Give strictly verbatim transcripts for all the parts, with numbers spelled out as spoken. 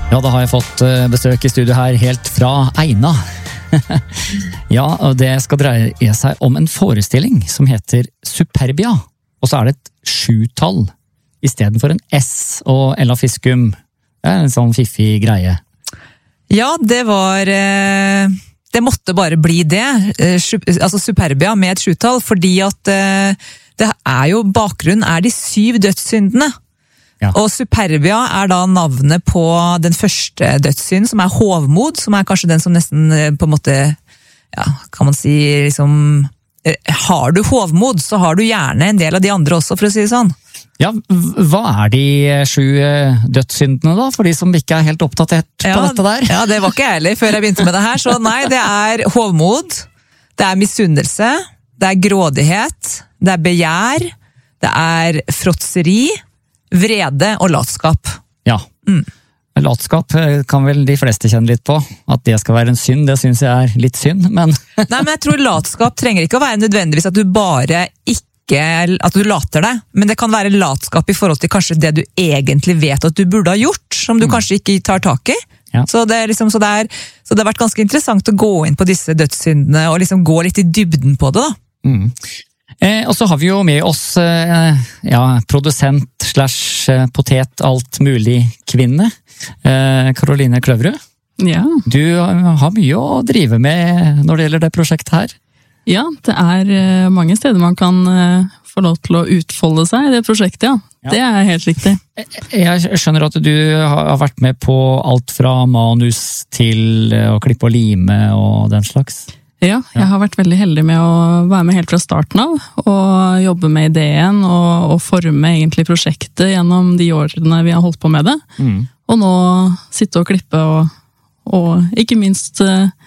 Ja, da har jeg fått besøk i studio her helt fra Eina. Ja, og det skal dreie seg om en forestilling som heter Superbia. Og så er det et sjutall i stedet for en S og Ella Fiskum. Det er en sånn fiffig greie. Ja, det var... Det måtte bare bli det. Altså Superbia med et sjutall, fordi at det er jo bakgrunnen er de syv dødssyndene. Ja. Og Superbia er da navnet på den første dødssynden, som er hovmod, som er kanskje den som nesten på en måte, ja, kan man si, liksom, har du hovmod, så har du gjerne en del av de andre også, for å si det sånn. Ja, hva er de sju dødssyndene da, for de som ikke er helt oppdatert på ja, dette der? Ja, det var ikke ærlig før jeg begynte med det her, så nei, det er hovmod, det er misunnelse, det er grådighet, det er begjær, det er fråtseri, vrede og latskap. Ja, mm. Latskap kan vel de fleste kjenne litt på. At det skal være en synd, det synes jeg er litt synd, men... Nei, men jeg tror latskap trenger ikke å være nødvendigvis at du bare ikke, at du later deg, men det kan være latskap i forhold til kanskje det du egentlig vet at du burde ha gjort, som du mm. kanskje ikke tar tak i. Ja. Så, det er liksom, så, det er, så det har vært ganske interessant å gå inn på disse dødssyndene og liksom gå litt i dybden på det da. Mm. Eh, og så har vi jo med oss eh, ja, produsent slash potet alt mulig kvinne, eh, Karoline Kløverud. Ja. Du har mye å drive med når det gjelder det prosjektet her. Ja, det er mange steder man kan få lov til å utfolde seg i det prosjektet, ja. Ja. Det er helt riktig. Jeg skjønner at du har vært med på alt fra manus til å klippe og lime og den slags. Ja, jeg har vært veldig heldig med å være med helt fra starten av, og jobbe med ideen, og, og forme egentlig prosjektet gjennom de årene vi har holdt på med det. Mm. Og nå sitte og klippe, og, og ikke minst,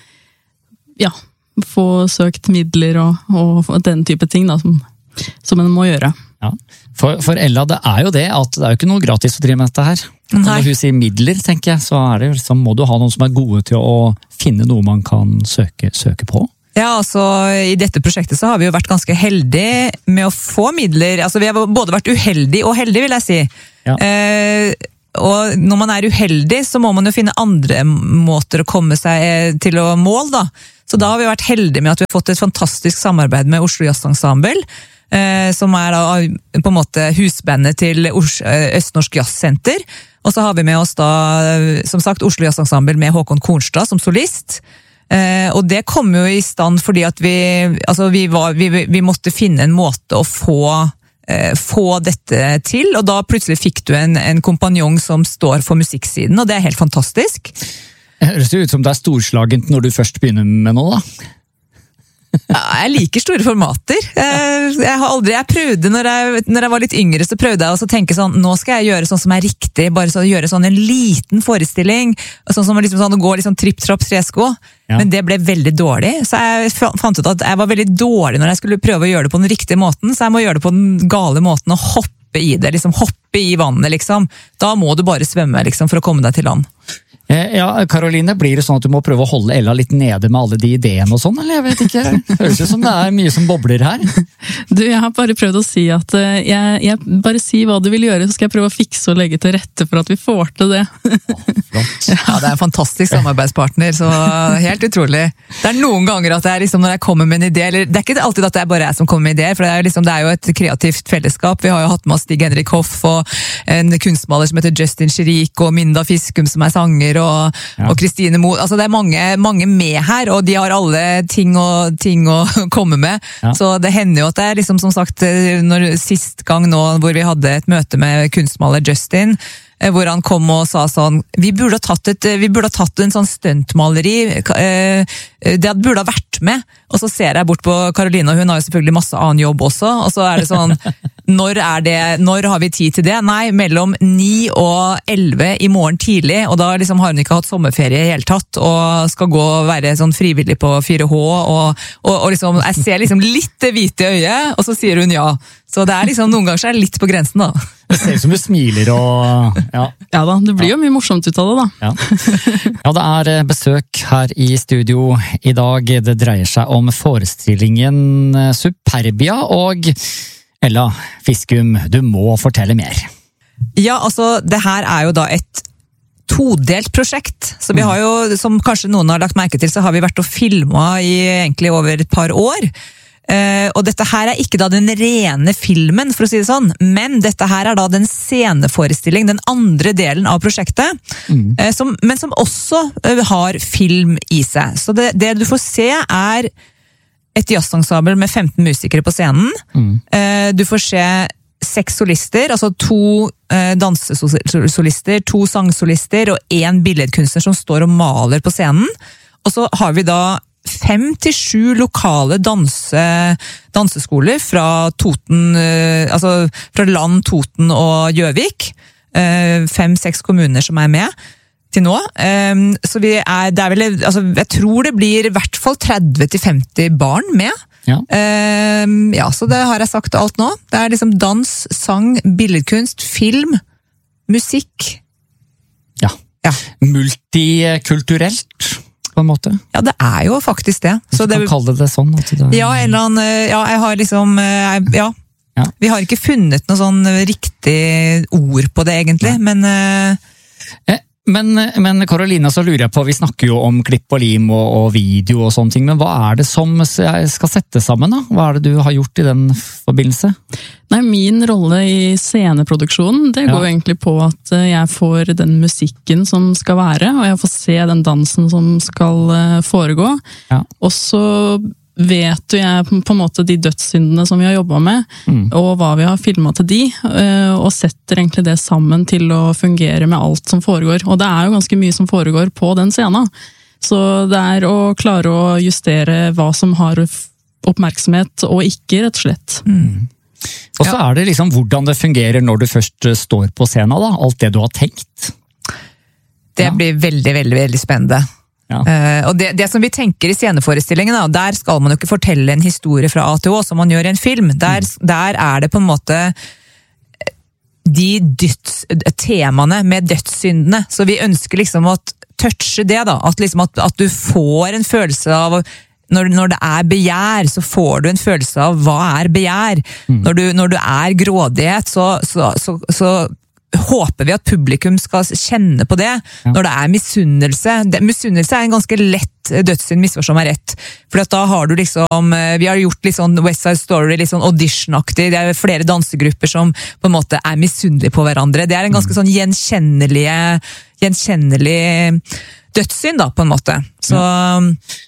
ja, få søkt midler og, og den type ting da, som, som en må gjøre. Ja. For, for Ella, det er jo det at det er jo ikke noe gratis å drive med dette her. Når hun sier midler, tenker jeg, så, er det, så må du ha noen som er gode til å finne noe man kan søke, søke på. Ja, altså i dette prosjektet så har vi jo vært ganske heldige med å få midler. Altså vi har både vært uheldige og heldige, vil jeg si. Ja. Eh, og når man er uheldig, så må man jo finne andre måter å komme seg til å mål, da. Så da har vi vært heldige med at vi har fått et fantastisk samarbeid med Oslo Jazz Ensemble, eh, som er da på en måte husbandet til Østnorsk Jazzsenter. Og så har vi med oss da, som sagt, Oslo Jazz Ensemble med Håkon Kornstad som solist. Eh, og det kom jo i stand fordi at vi, altså vi, var, vi, vi måtte finne en måte å få, eh, få dette til, og da plutselig fikk du en, en kompanjong som står for musikksiden, og det er helt fantastisk. Det høres jo ut som det er storslagent når du først begynner med noe da. Ja, jeg liker store formater. Jeg har aldri, jeg prøvde, når jeg, når jeg var litt yngre, så prøvde jeg å tenke sånn, nå skal jeg gjøre sånn som er riktig, bare så gjøre sånn en liten forestilling, sånn som liksom sånn, å gå liksom tripp-trapp tresko, ja. Men det ble veldig dårlig, så jeg fant ut at jeg var veldig dårlig når jeg skulle prøve å gjøre det på den riktige måten, så jeg må gjøre det på den gale måten, og hoppe i det, liksom hoppe i vannet, liksom. Da må du bare svømme, liksom, for å komme deg til land. Ja, Karoline, blir det sånn at du må prøve å holde Ella litt nede med alle de ideene og sånn, eller jeg vet ikke? Høres ut som det er mye som bobler her. Du, jeg har bare prøvd å si at jeg, jeg bare si hva du vil gjøre, så skal jeg prøve å fikse og legge til rette for at vi får til det. Åh, flott. Ja, det er en fantastisk samarbeidspartner, så helt utrolig. Det er noen ganger at det er liksom når jeg kommer med en idé, eller det er ikke alltid at det er bare jeg som kommer med ideer, for det er, liksom, det er jo et kreativt fellesskap. Vi har jo hatt med oss Stig Henrik Hoff og en kunstmaler som heter Justin Chirik, og Minda Fiskum som er sanger, og, ja. Og Kristine Mo, altså det er mange, mange med her, og de har alle ting, og, ting å komme med, ja. Så det hender jo at det er liksom som sagt, når, sist gang nå hvor vi hadde et møte med kunstmaler Justin, hvor han kom og sa sånn, vi burde ha tatt, et, vi burde ha tatt en sånn stuntmaleri, det burde ha vært med, og så ser jeg bort på Karoline, og hun har jo selvfølgelig masse annen jobb også, og så er det sånn, når er det, når har vi tid til det? Nei, mellom ni og elleve i morgen tidlig, og da liksom har hun ikke hatt sommerferie i hele tatt, og skal gå og være sånn frivillig på fire H, og, og, og liksom, jeg ser liksom litt det hvite øyet, og så sier hun ja. Så det er liksom, noen ganger så er det litt på grensen da. Det ser ut som du smiler og... Ja, ja da, det blir jo mye morsomt ut av det da. Ja. Ja, det er besøk her i studio i dag. Det dreier seg om forestillingen Superbia, og Ella Fiskum, du må fortelle mer. Ja, altså, det her er jo da et todelt prosjekt. Så vi har jo, som kanskje noen har lagt merke til, så har vi vært og filmet i egentlig over et par år. Uh, og dette her er ikke da den rene filmen, for å si det sånn, men dette her er da den sceneforestilling, den andre delen av prosjektet, mm. uh, som, men som også uh, har film i seg. Så det, det du får se er et jazzensemble med femten musikere på scenen. Mm. Uh, du får se seks solister, altså to uh, dansesolister, to sangsolister og en billedkunstner som står og maler på scenen. Og så har vi da fem til sju lokale danse, danseskoler fra Toten, altså fra Land, Toten og Gjøvik. Fem-seks kommuner som er med til nå. Så vi er, det er vel, altså jeg tror det blir i hvert fall tretti til femti barn med. Ja. Ja, så det har jeg sagt alt nå. Det er liksom dans, sang, billedkunst, film, musikk. Ja. Ja. Multikulturelt. På en måte. Ja, det er jo faktisk det. Så du kan det, kalle det sånn? At det... Ja, en eller annen, ja, jeg har liksom, ja. ja. Vi har ikke funnet noe sånn riktig ord på det egentlig, ja. men... Eh, men, men Karolina, så lurer jeg på, vi snakker jo om klipp og lim og, og video og sånne ting, men hva er det som jeg skal sette sammen da? Hva er det du har gjort i den forbindelse? Nei, min rolle i sceneproduksjonen, det går ja. egentlig på at jeg får den musikken som skal være, og jeg får se den dansen som skal foregå. Ja. Og så vet jo jeg på en måte de dødssyndene som vi har jobbet med, mm. og hva vi har filmet til de, og setter egentlig det sammen til å fungere med alt som foregår. Og det er jo ganske mye som foregår på den scenen. Så det er å klare å justere hva som har oppmerksomhet og ikke, rett og slett. Mm. Og så er det liksom hvordan det fungerer når du først står på scenen, da. Alt det du har tenkt. Det ja. blir veldig, veldig, veldig spennende. Ja. Uh, og det, det som vi tenker i sceneforestillingen, da, der skal man jo ikke fortelle en historie fra A til Å som man gjør i en film. Der, mm. der er det på en måte de døds, temaene med dødssyndene. Så vi ønsker liksom å touche det, da. At, liksom at, at du får en følelse av Når, når det er begjær, så får du en følelse av hva er begjær. Mm. Når, du, når du er grådighet, så, så, så, så håper vi at publikum skal kjenne på det. Ja. Når det er misunnelse. Det, misunnelse er en ganske lett dødssynd, misforstå meg rett. For da har du liksom, vi har gjort litt sånn West Side Story, litt sånn audition-aktig. Det er flere dansegrupper som på en måte er misunnelige på hverandre. Det er en ganske sånn gjenkjennelige, gjenkjennelig dødssynd, da, på en måte. Så... Ja.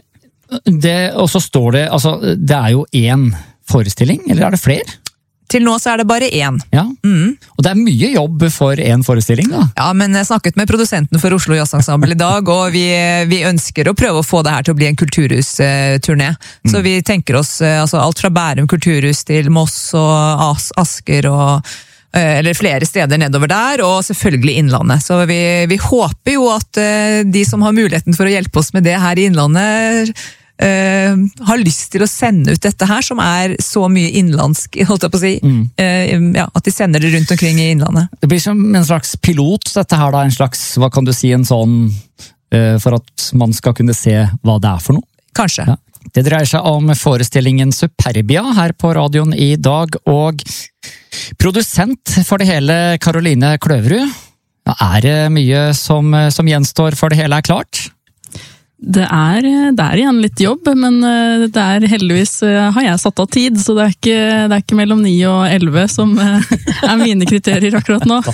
Det, og så står det, altså, det er jo én forestilling, eller er det flere? Til nå så er det bare én. Ja, mm. Og det er mye jobb for én forestilling da. Ja, men jeg snakket med produsenten for Oslo Jazzensemble i dag, og vi, vi ønsker å prøve å få det her til å bli en kulturhus-turné. Mm. Så vi tenker oss altså, alt fra Bærum kulturhus til Moss og As Asker og eller flere steder nedover der, og selvfølgelig Innlandet. Så vi, vi håper jo at uh, de som har muligheten for å hjelpe oss med det her i Innlandet, uh, har lyst til å sende ut dette her, som er så mye innlandsk, holdt jeg på å si. Mm. Uh, ja, at de sender det rundt omkring i Innlandet. Det blir som en slags pilot, dette her da, en slags, hva kan du si, en sånn, uh, for at man skal kunne se hva det er for noe? Kanskje. Ja. Det dreier seg om forestillingen Superbia her på radioen i dag, og produsent for det hele, Karoline Kløverud. Ja, er det mye som, som gjenstår for det hele er klart? Det er, det er igjen litt jobb, men det er heldigvis har jeg satt av tid, så det er ikke, det er ikke mellom ni og elleve som er mine kriterier akkurat nå.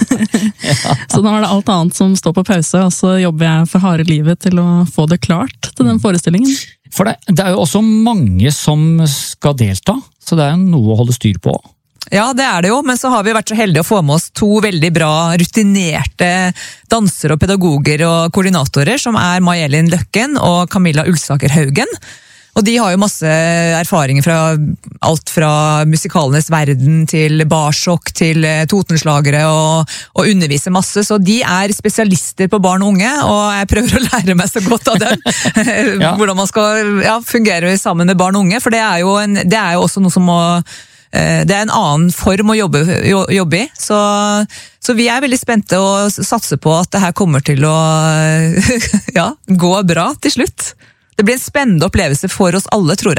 Så nå er det alt annet som står på pause, og så jobber jeg for harde livet til å få det klart til den forestillingen. For det, det er jo også mange som skal delta, så det er jo noe å holde styr på. Ja, det er det jo, men så har vi vært så heldige å få med oss to veldig bra, rutinerte dansere og pedagoger og koordinatorer, som er May-Elin Løkken og Camilla Ulsaker Haugen. Og de har jo masse erfaringer fra alt fra musikalenes verden til barsjokk til totenslagere og, og underviser masse, så de er spesialister på barn og unge, og jeg prøver å lære meg så godt av dem ja. Hvordan man skal ja, fungere sammen med barn og unge, for det er jo, en, det er jo også noe som må det er en annen form å jobbe, jobbe i, så, så vi er veldig spente og satser på at det her kommer til å ja, gå bra til slutt. Det blir en spennende opplevelse for oss alle, tror jeg.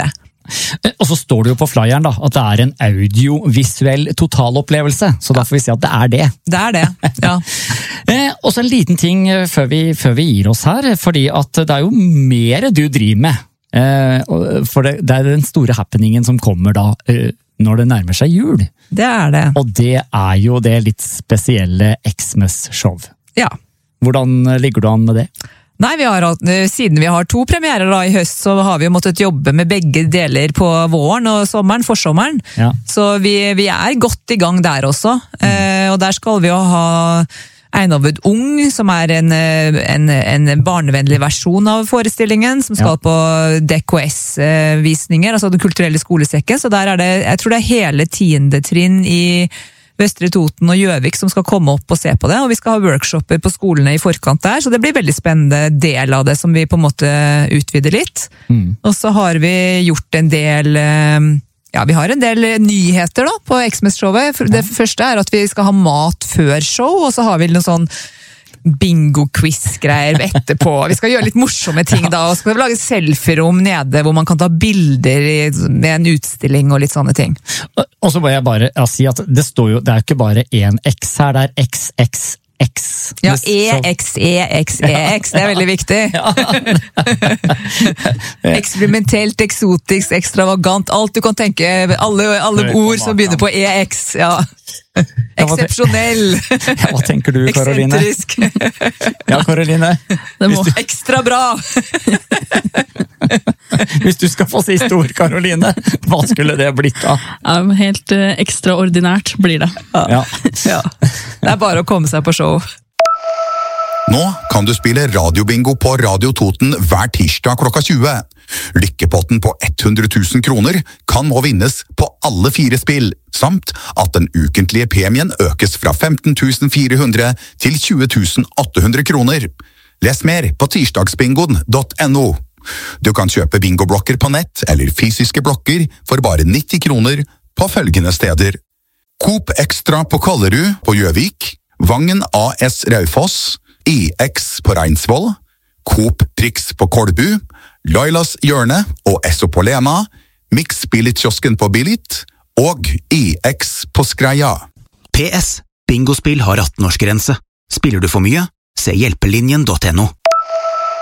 Og så står det jo på flyeren da, at det er en audiovisuell totalopplevelse, så da får vi si at det er det. Det er det, ja. eh, og så en liten ting før vi, før vi gir oss her, fordi at det er jo mer du driver med. Eh, for det, det er den store happeningen som kommer da, eh, når det nærmer seg jul. Det er det. Og det er jo det litt spesielle Xmas-show. Ja. Hvordan ligger du an med det? Nei, vi har, siden vi har to premierer da i høst, så har vi jo måttet jobbe med begge deler på våren og sommeren, forsommeren. Ja. Så vi, vi er godt i gang der også. Mm. Eh, og der skal vi jo ha Einovud Ung, som er en, en, en barnevennlig versjon av forestillingen, som skal ja. På D K S-visninger, altså Den kulturelle skolesekken. Så der er det, jeg tror det er hele tiende trinn i Vestre Toten og Gjøvik som skal komme opp og se på det, og vi skal ha workshoper på skolene i forkant der, så det blir veldig spennende del av det som vi på en måte utvider litt. Mm. Og så har vi gjort en del, ja, vi har en del nyheter da på Xmas-showet. Det første er at vi skal ha mat før show, og så har vi noe sånn bingo-quiz-greier etterpå. Vi skal gjøre litt morsomme ting da, og skal vi lage selfie-rom nede, hvor man kan ta bilder i, med en utstilling og litt sånne ting. Og så må jeg bare ja, si at det står jo, det er jo ikke bare en X her, det er X X X. Ja, E X E X E X, det er veldig viktig. Eksperimentelt, eksotisk, ekstravagant, alt du kan tenke, alle, alle ord som begynner på E X, ja. Eksepsjonell. Ja, hva tenker du, Karoline? Eksentrisk. Ja, Karoline. Det må. Du... Ekstra bra. Hvis du skal få siste ord, Karoline, hva skulle det blitt da? Ja, helt uh, ekstraordinært blir det. Ja. Ja. Det er bare å komme seg på show. Nå kan du spille radiobingo på Radio Toten hver tirsdag klokka tjue. Lykkepotten på hundre tusen kroner kan nå vinnes på alle fire spill, samt at den ukentlige premien økes fra femten tusen fire hundre til tjue tusen åtte hundre kroner. Les mer på tirsdagsbingoen punktum no. Du kan kjøpe bingoblokker på nett eller fysiske blokker for bare nitti kroner på følgende steder. Coop Extra på Kollerud på Gjøvik, Vangen A S Raufoss, I X på Reinsvoll, Coop Prix på Kolbu, Lailas Hjørne og Esso på Lena, Mix Billit-kiosken på Billit og I X på Skreia. P S. Bingospill har atten-årsgrense. Spiller du for mye? Se hjelpelinjen punktum no.